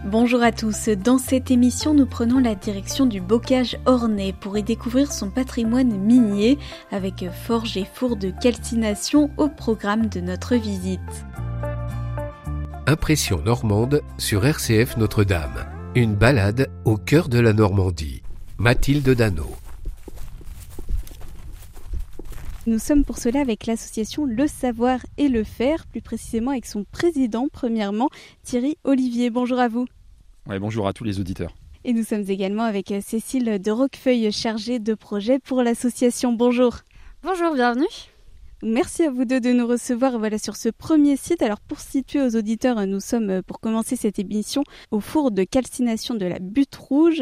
Bonjour à tous, dans cette émission nous prenons la direction du bocage ornais pour y découvrir son patrimoine minier avec forges et fours de calcination au programme de notre visite. Impression normande sur RCF Notre-Dame. Une balade au cœur de la Normandie. Mathilde Dano. Nous sommes pour cela avec l'association Le Savoir et le Faire, plus précisément avec son président premièrement, Thierry Olivier. Bonjour à vous. Ouais, bonjour à tous les auditeurs. Et nous sommes également avec Cécile de Roquefeuille, chargée de projet pour l'association. Bonjour. Bonjour, bienvenue. Merci à vous deux de nous recevoir sur ce premier site. Alors pour situer aux auditeurs, nous sommes pour commencer cette émission au four de calcination de la Butte Rouge,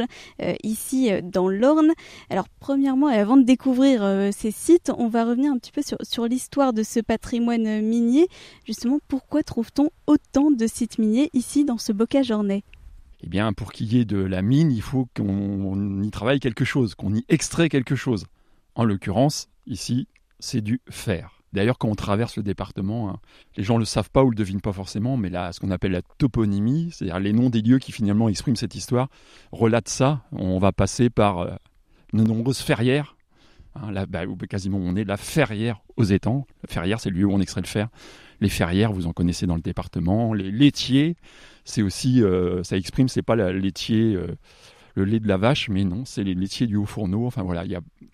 ici dans l'Orne. Alors premièrement, et avant de découvrir ces sites, on va revenir un petit peu sur l'histoire de ce patrimoine minier. Justement, pourquoi trouve-t-on autant de sites miniers ici dans ce bocage ornais ? Eh bien, pour qu'il y ait de la mine, il faut qu'on y travaille quelque chose, qu'on y extrait quelque chose. En l'occurrence, ici, c'est du fer. D'ailleurs, quand on traverse le département, les gens ne le savent pas ou le devinent pas forcément, mais là, ce qu'on appelle la toponymie, c'est-à-dire les noms des lieux qui finalement expriment cette histoire, relatent ça. On va passer par de nombreuses ferrières. Quasiment, on est la ferrière aux étangs. La ferrière, c'est le lieu où on extrait le fer. Les ferrières, vous en connaissez dans le département. Les laitiers, c'est aussi, ça exprime, c'est pas la laitier, le lait de la vache, mais non, c'est les laitiers du Haut-Fourneau. Enfin voilà,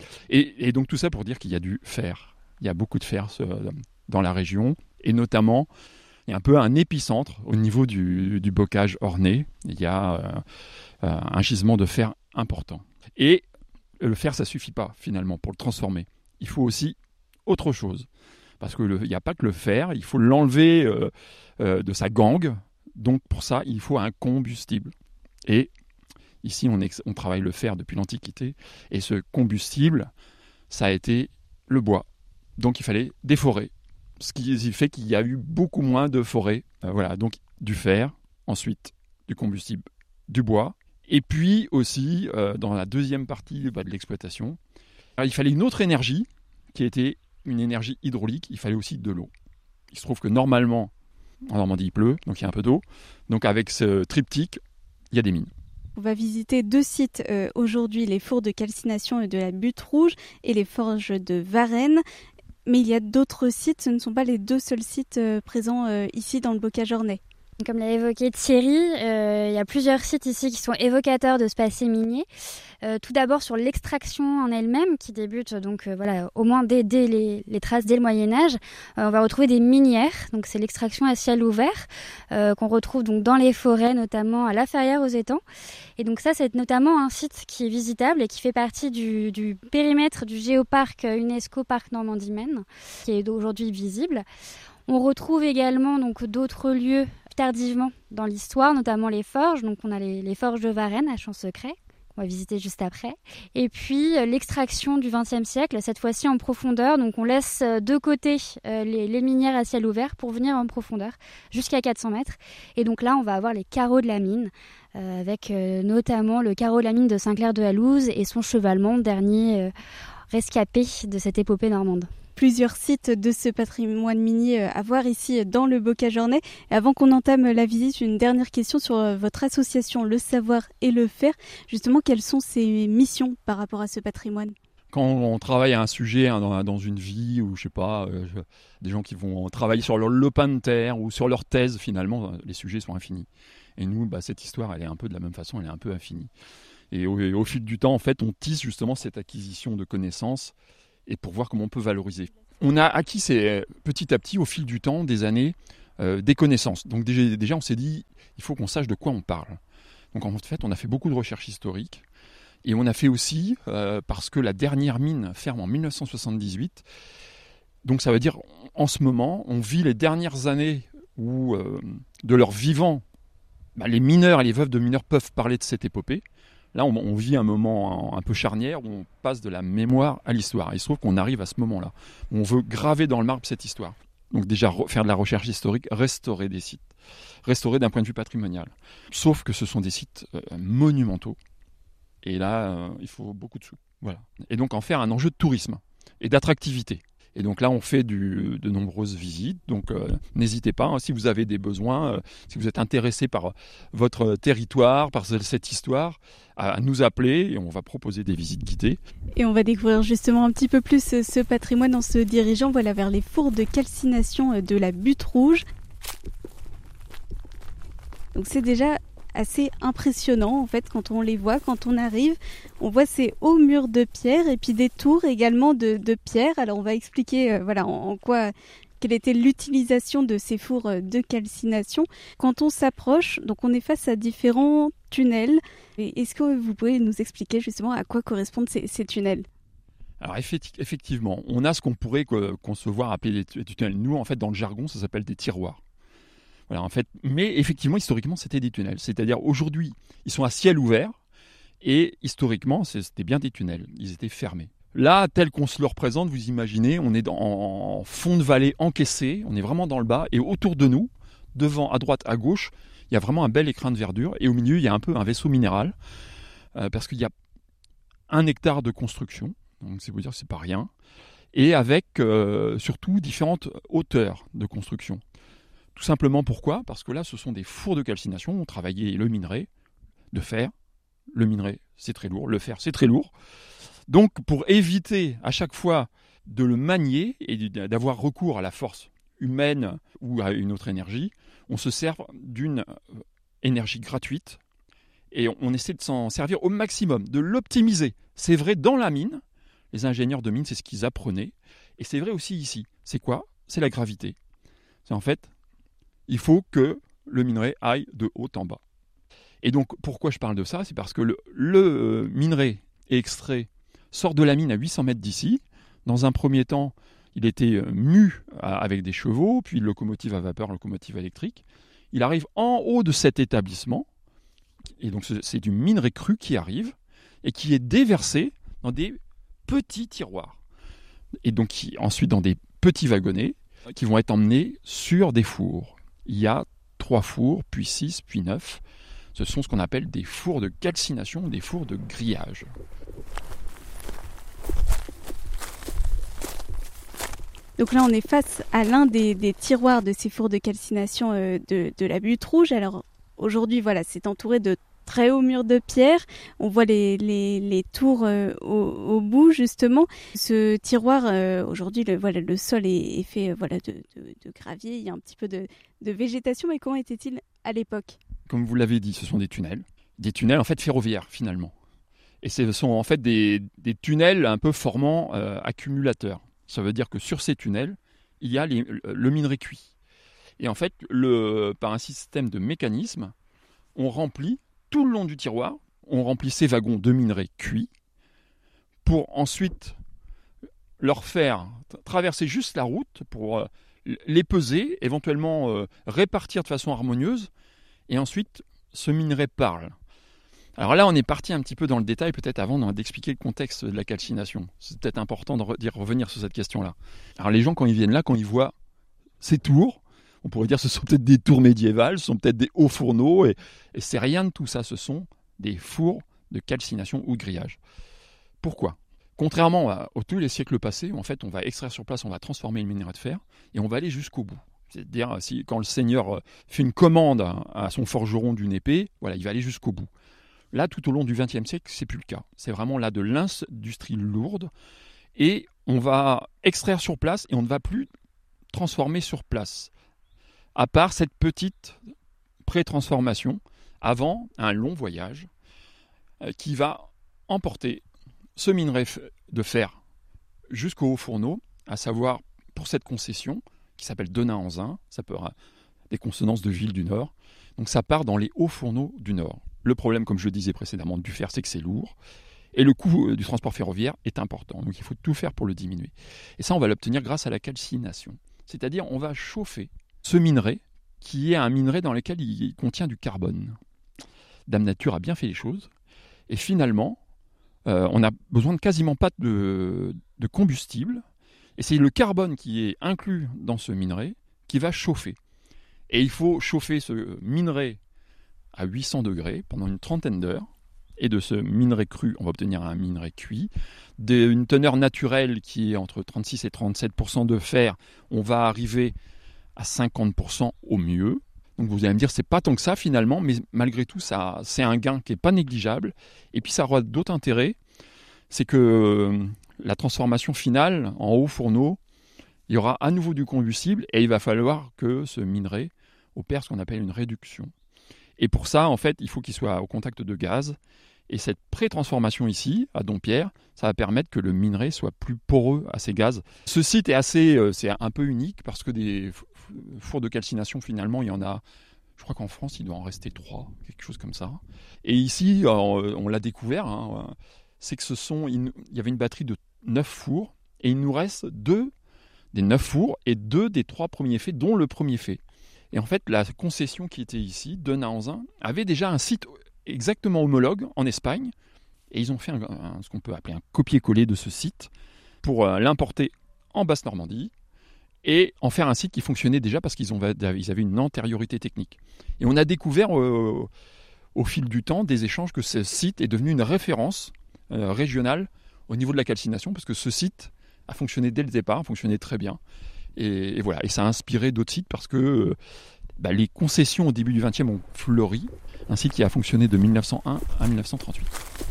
et donc tout ça pour dire qu'il y a du fer. Il y a beaucoup de fer dans la région, et notamment, il y a un peu un épicentre au niveau du bocage ornais. Il y a un gisement de fer important. Et le fer, ça suffit pas finalement pour le transformer. Il faut aussi autre chose. Parce qu'il n'y a pas que le fer, il faut l'enlever de sa gangue. Donc pour ça, il faut un combustible. Et ici, on travaille le fer depuis l'Antiquité. Et ce combustible, ça a été le bois. Donc il fallait des forêts. Ce qui fait qu'il y a eu beaucoup moins de forêts. Donc du fer, ensuite du combustible, du bois. Et puis aussi, dans la deuxième partie de l'exploitation, il fallait une autre énergie qui était une énergie hydraulique. Il fallait aussi de l'eau. Il se trouve que normalement, en Normandie, il pleut, donc il y a un peu d'eau. Donc avec ce triptyque, il y a des mines. On va visiter deux sites aujourd'hui, les fours de calcination de la Butte Rouge et les forges de Varennes. Mais il y a d'autres sites, ce ne sont pas les deux seuls sites présents ici dans le bocage ornais. Comme l'a évoqué Thierry, il y a plusieurs sites ici qui sont évocateurs de ce passé minier. Tout d'abord sur l'extraction en elle-même, qui débute au moins dès les traces dès le Moyen-Âge. On va retrouver des minières, donc c'est l'extraction à ciel ouvert, qu'on retrouve donc dans les forêts, notamment à La Ferrière aux étangs. Et donc ça, c'est notamment un site qui est visitable et qui fait partie du périmètre du géoparc UNESCO Parc Normandie-Maine, qui est aujourd'hui visible. On retrouve également donc d'autres lieux tardivement dans l'histoire, notamment les forges. Donc on a les forges de Varennes à Champ-Secret, qu'on va visiter juste après. Et puis l'extraction du XXe siècle, cette fois-ci en profondeur. Donc on laisse de côté les minières à ciel ouvert pour venir en profondeur jusqu'à 400 mètres. Et donc là, on va avoir les carreaux de la mine, avec notamment le carreau de la mine de Saint-Clair-de-Hallouze et son chevalement, dernier rescapé de cette épopée normande. Plusieurs sites de ce patrimoine minier à voir ici dans le bocage ornais. Et avant qu'on entame la visite, une dernière question sur votre association Le Savoir et le Faire. Justement, quelles sont ses missions par rapport à ce patrimoine ? Quand on travaille à un sujet dans une vie, ou je sais pas, des gens qui vont travailler sur leur lopin de terre ou sur leur thèse, finalement, les sujets sont infinis. Et nous, cette histoire, elle est un peu de la même façon, elle est un peu infinie. Et au fil du temps, en fait, on tisse justement cette acquisition de connaissances et pour voir comment on peut valoriser. On a acquis petit à petit, au fil du temps, des années, des connaissances. Donc déjà, on s'est dit, il faut qu'on sache de quoi on parle. Donc en fait, on a fait beaucoup de recherches historiques. Et on a fait aussi, parce que la dernière mine ferme en 1978, donc ça veut dire, en ce moment, on vit les dernières années où, de leur vivant, les mineurs et les veuves de mineurs peuvent parler de cette épopée. Là, on vit un moment un peu charnière où on passe de la mémoire à l'histoire. Il se trouve qu'on arrive à ce moment-là. On veut graver dans le marbre cette histoire. Donc déjà, faire de la recherche historique, restaurer des sites. Restaurer d'un point de vue patrimonial. Sauf que ce sont des sites monumentaux. Et là, il faut beaucoup de sous. Voilà. Et donc en faire un enjeu de tourisme et d'attractivité. Et donc là, on fait de nombreuses visites. Donc n'hésitez pas, hein, si vous avez des besoins, si vous êtes intéressé par votre territoire, par cette histoire, à nous appeler et on va proposer des visites guidées. Et on va découvrir justement un petit peu plus ce patrimoine en se dirigeant vers les fours de calcination de la Butte Rouge. Donc c'est déjà assez impressionnant en fait quand on les voit, quand on arrive. On voit ces hauts murs de pierre et puis des tours également de pierre. Alors on va expliquer quelle était l'utilisation de ces fours de calcination. Quand on s'approche, donc on est face à différents tunnels. Et est-ce que vous pouvez nous expliquer justement à quoi correspondent ces tunnels ? Alors effectivement, on a ce qu'on pourrait concevoir, appeler des tunnels. Nous, en fait, dans le jargon, ça s'appelle des tiroirs. Voilà, en fait, mais effectivement, historiquement, c'était des tunnels. C'est-à-dire, aujourd'hui, ils sont à ciel ouvert, et historiquement, c'était bien des tunnels. Ils étaient fermés. Là, tel qu'on se le représente, vous imaginez, on est en fond de vallée encaissé, on est vraiment dans le bas, et autour de nous, devant, à droite, à gauche, il y a vraiment un bel écrin de verdure, et au milieu, il y a un peu un vaisseau minéral, parce qu'il y a 1 hectare de construction, donc c'est vous dire, c'est pas rien, et avec surtout différentes hauteurs de construction. Tout simplement pourquoi ? Parce que là, ce sont des fours de calcination. On travaillait le minerai de fer. Le minerai, c'est très lourd. Le fer, c'est très lourd. Donc, pour éviter à chaque fois de le manier et d'avoir recours à la force humaine ou à une autre énergie, on se sert d'une énergie gratuite et on essaie de s'en servir au maximum, de l'optimiser. C'est vrai dans la mine. Les ingénieurs de mine, c'est ce qu'ils apprenaient. Et c'est vrai aussi ici. C'est quoi ? C'est la gravité. C'est en fait... il faut que le minerai aille de haut en bas. Et donc, pourquoi je parle de ça ? C'est parce que le minerai extrait sort de la mine à 800 mètres d'ici. Dans un premier temps, il était mu avec des chevaux, puis locomotive à vapeur, locomotive électrique. Il arrive en haut de cet établissement, et donc c'est du minerai cru qui arrive, et qui est déversé dans des petits tiroirs. Et donc, ensuite, dans des petits wagonnets, qui vont être emmenés sur des fours. Il y a 3 fours, puis 6, puis 9. Ce sont ce qu'on appelle des fours de calcination, des fours de grillage. Donc là, on est face à l'un des tiroirs de ces fours de calcination de la Butte Rouge. Alors aujourd'hui, c'est entouré de très hauts murs de pierre. On voit les tours au bout, justement. Ce tiroir, aujourd'hui, le sol est fait de gravier. Il y a un petit peu de végétation. Mais comment était-il à l'époque ? Comme vous l'avez dit, ce sont des tunnels. Des tunnels, en fait, ferroviaires, finalement. Et ce sont, en fait, des tunnels un peu formant accumulateurs. Ça veut dire que sur ces tunnels, il y a le minerai cuit. Et en fait, par un système de mécanisme, on remplit tout le long du tiroir, on remplit ces wagons de minerai cuit pour ensuite leur faire traverser juste la route pour les peser, éventuellement répartir de façon harmonieuse, et ensuite ce minerai parle. Alors là, on est parti un petit peu dans le détail, peut-être avant d'expliquer le contexte de la calcination. C'est peut-être important de revenir sur cette question-là. Alors les gens, quand ils viennent là, quand ils voient ces tours, on pourrait dire que ce sont peut-être des tours médiévales, ce sont peut-être des hauts fourneaux, et c'est rien de tout ça, ce sont des fours de calcination ou de grillage. Pourquoi ? Contrairement à tous les siècles passés, où en fait on va extraire sur place, on va transformer le minerai de fer, et on va aller jusqu'au bout. C'est-à-dire, quand le seigneur fait une commande à son forgeron d'une épée, il va aller jusqu'au bout. Là, tout au long du XXe siècle, c'est plus le cas. C'est vraiment là de l'industrie lourde, et on va extraire sur place, et on ne va plus transformer sur place. À part cette petite pré-transformation, avant un long voyage qui va emporter ce minerai de fer jusqu'au haut fourneau, à savoir pour cette concession qui s'appelle Denain-en-Zin, ça peut avoir des consonances de ville du Nord. Donc ça part dans les hauts fourneaux du Nord. Le problème, comme je le disais précédemment, du fer, c'est que c'est lourd. Et le coût du transport ferroviaire est important. Donc il faut tout faire pour le diminuer. Et ça, on va l'obtenir grâce à la calcination. C'est-à-dire, on va chauffer ce minerai, qui est un minerai dans lequel il contient du carbone. Dame Nature a bien fait les choses. Et finalement, on n'a besoin de quasiment pas de combustible. Et c'est le carbone qui est inclus dans ce minerai qui va chauffer. Et il faut chauffer ce minerai à 800 degrés pendant une trentaine d'heures. et de ce minerai cru, on va obtenir un minerai cuit. D'une teneur naturelle qui est entre 36 et 37% de fer, on va arriver à 50% au mieux. Donc vous allez me dire, c'est pas tant que ça finalement, mais malgré tout, ça, c'est un gain qui n'est pas négligeable. Et puis ça aura d'autres intérêts, c'est que la transformation finale en haut fourneau, il y aura à nouveau du combustible et il va falloir que ce minerai opère ce qu'on appelle une réduction. Et pour ça, en fait, il faut qu'il soit au contact de gaz. Et cette pré-transformation ici, à Dompierre, ça va permettre que le minerai soit plus poreux à ces gaz. Ce site est c'est un peu unique parce que des fours de calcination, finalement, il y en a, je crois qu'en France, il doit en rester 3, quelque chose comme ça. Et ici, on l'a découvert, c'est que il y avait une batterie de 9 fours et il nous reste 2 des 9 fours et 2 des 3 premiers faits, dont le premier fait. Et en fait, la concession qui était ici, de Naanzin, avait déjà un site exactement homologue en Espagne, et ils ont fait ce qu'on peut appeler un copier-coller de ce site pour l'importer en Basse-Normandie et en faire un site qui fonctionnait déjà parce qu'ils avaient une antériorité technique. Et on a découvert au fil du temps des échanges que ce site est devenu une référence régionale au niveau de la calcination, parce que ce site a fonctionné dès le départ, a fonctionné très bien. Et voilà, et ça a inspiré d'autres sites parce que les concessions au début du XXe ont fleuri. Un site qui a fonctionné de 1901 à 1938.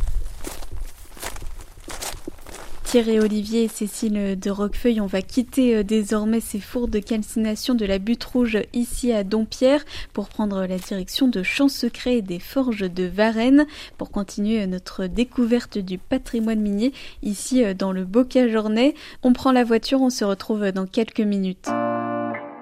Thierry Olivier et Cécile de Roquefeuille, on va quitter désormais ces fours de calcination de la Butte Rouge ici à Dompierre pour prendre la direction de Champs Secrets et des Forges de Varennes pour continuer notre découverte du patrimoine minier ici dans le Bocage ornais. On prend la voiture, on se retrouve dans quelques minutes.